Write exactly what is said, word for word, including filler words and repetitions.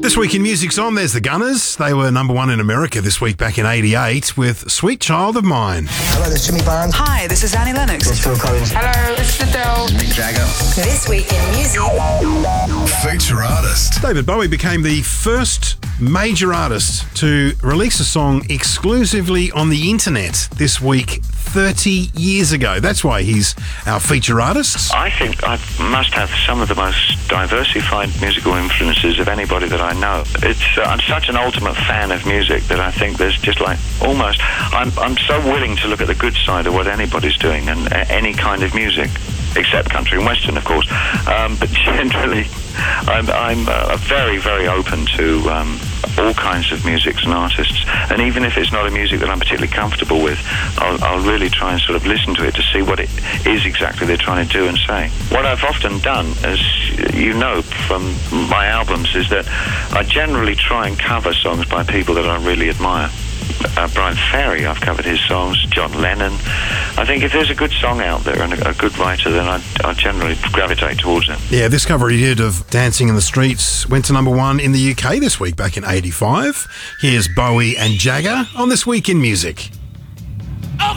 This week in Music's On, there's the Gunners. They were number one in America this week back in eighty-eight with Sweet Child of Mine. Hello, this is Jimmy Barnes. Hi, this is Annie Lennox. This is Phil Collins. Hello, this is Adele. This is Mick Jagger. This week in music. Feature artist. David Bowie became the first major artist to release a song exclusively on the internet this week thirty years ago. That's why he's our feature artist. I think I must have some of the most diversified musical influences of anybody that I know. It's uh, I'm such an ultimate fan of music that I think there's just like almost I'm I'm so willing to look at the good side of what anybody's doing and uh, any kind of music, except country and western, of course. Um, but generally, I'm I'm uh, very very open to um, all kinds of musics and artists. And even if it's not a music that I'm particularly comfortable with, I'll, I'll really try and sort of listen to it to see what it is exactly they're trying to do and say. What I've often done, as you know from my albums, is that I generally try and cover songs by people that I really admire. Uh, Brian Ferry, I've covered his songs, John Lennon. I think if there's a good song out there and a, a good writer, then I, I generally gravitate towards it. Yeah, this cover he did of Dancing in the Streets went to number one in the U K this week back in eighty-five. Here's Bowie and Jagger on This Week in Music.